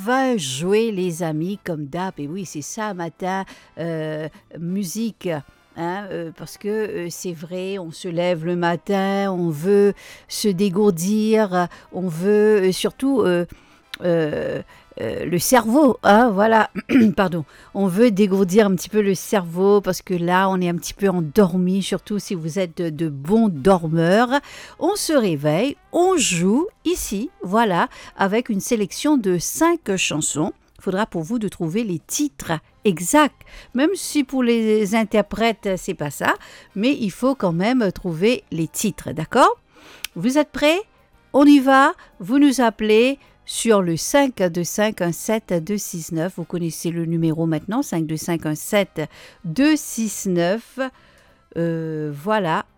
va jouer les amis comme d'hab. Et oui, c'est ça matin, musique. Hein, parce que c'est vrai, on se lève le matin, on veut se dégourdir, on veut surtout euh, le cerveau, hein, voilà, pardon, on veut dégourdir un petit peu le cerveau parce que là, on est un petit peu endormi, surtout si vous êtes de bons dormeurs. On se réveille, on joue ici, voilà, avec une sélection de 5 chansons. Il faudra pour vous de trouver les titres exacts, même si pour les interprètes, c'est pas ça, mais il faut quand même trouver les titres, d'accord? Vous êtes prêts? On y va, vous nous appelez sur le 52517-269. Vous connaissez le numéro maintenant, 52517-269. Voilà,